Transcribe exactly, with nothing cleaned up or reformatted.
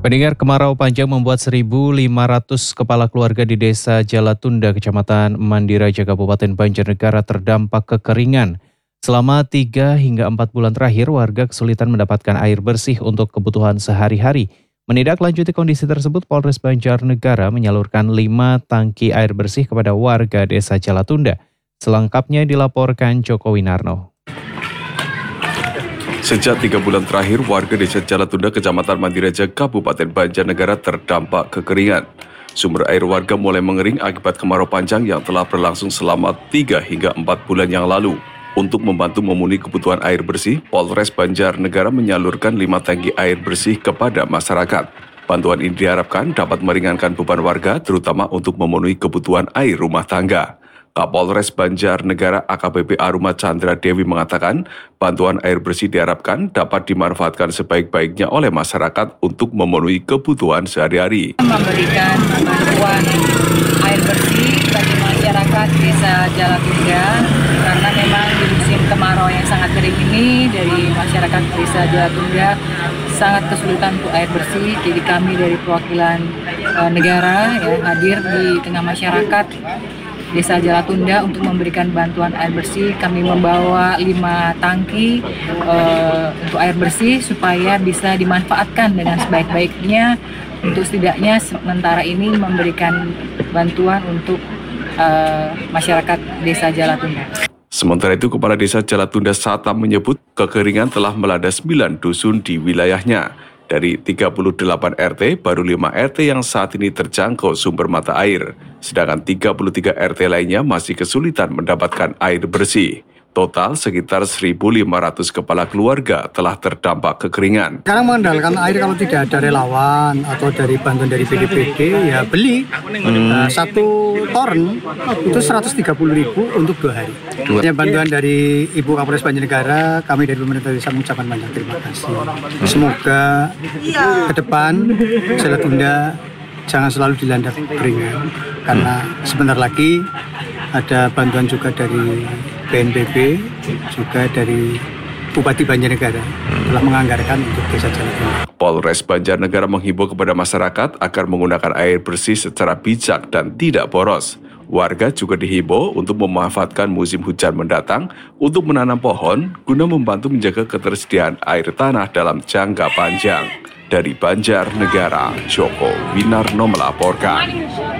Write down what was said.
Pendengar, kemarau panjang membuat seribu lima ratus kepala keluarga di Desa Jalatunda, Kecamatan Mandiraja, Kabupaten Banjarnegara terdampak kekeringan. Selama tiga hingga empat bulan terakhir, warga kesulitan mendapatkan air bersih untuk kebutuhan sehari-hari. Menindaklanjuti kondisi tersebut, Polres Banjarnegara menyalurkan lima tangki air bersih kepada warga Desa Jalatunda. Selengkapnya dilaporkan Joko Winarno. Sejak tiga bulan terakhir, warga Desa Jalatunda, Kecamatan Mandiraja, Kabupaten Banjarnegara terdampak kekeringan. Sumber air warga mulai mengering akibat kemarau panjang yang telah berlangsung selama tiga hingga empat bulan yang lalu. Untuk membantu memenuhi kebutuhan air bersih, Polres Banjarnegara menyalurkan lima tangki air bersih kepada masyarakat. Bantuan ini diharapkan dapat meringankan beban warga, terutama untuk memenuhi kebutuhan air rumah tangga. Kapolres Banjarnegara A K B P Aruma Chandra Dewi mengatakan, bantuan air bersih diharapkan dapat dimanfaatkan sebaik-baiknya oleh masyarakat untuk memenuhi kebutuhan sehari-hari. Memberikan bantuan air bersih bagi masyarakat Desa Jalatunda karena memang di musim kemarau yang sangat kering ini dari masyarakat Desa Jalatunda sangat kesulitan untuk air bersih. Jadi kami dari perwakilan e, negara ya, hadir di tengah masyarakat Desa Jalatunda untuk memberikan bantuan air bersih. Kami membawa lima tangki uh, untuk air bersih supaya bisa dimanfaatkan dengan sebaik-baiknya untuk setidaknya sementara ini memberikan bantuan untuk uh, masyarakat Desa Jalatunda. Sementara itu, Kepala Desa Jalatunda Satam menyebut kekeringan telah melanda sembilan dusun di wilayahnya. Dari tiga puluh delapan R T, baru lima R T yang saat ini terjangkau sumber mata air. Sedangkan tiga puluh tiga R T lainnya masih kesulitan mendapatkan air bersih. Total sekitar seribu lima ratus kepala keluarga telah terdampak kekeringan. Sekarang mengandalkan air kalau tidak ada relawan atau dari bantuan dari B D P D, ya beli. Hmm. Nah, satu toren itu seratus tiga puluh ribu untuk dua hari. Dua. Ya, bantuan dari Ibu Kapolres Banjarnegara, kami dari pemerintah desa mengucapkan banyak terima kasih. Semoga ke depan Jalatunda jangan selalu dilanda kekeringan, karena sebentar lagi ada bantuan juga dari B N P B, juga dari Bupati Banjarnegara telah menganggarkan untuk Desa Jalatunda. Polres Banjarnegara menghimbau kepada masyarakat agar menggunakan air bersih secara bijak dan tidak boros. Warga juga dihimbau untuk memanfaatkan musim hujan mendatang untuk menanam pohon guna membantu menjaga ketersediaan air tanah dalam jangka panjang. Dari Banjarnegara, Joko Winarno melaporkan.